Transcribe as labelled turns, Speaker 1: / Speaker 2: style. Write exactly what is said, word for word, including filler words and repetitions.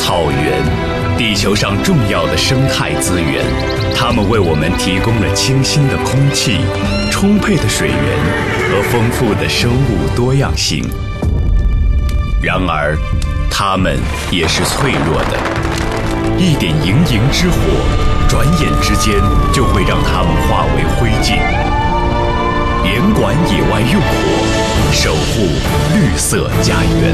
Speaker 1: 草原，地球上重要的生态资源，它们为我们提供了清新的空气、充沛的水源和丰富的生物多样性。然而，它们也是脆弱的，一点营营之火，转眼之间就会让它们化为灰烬。严管野外用火，守护绿色家园。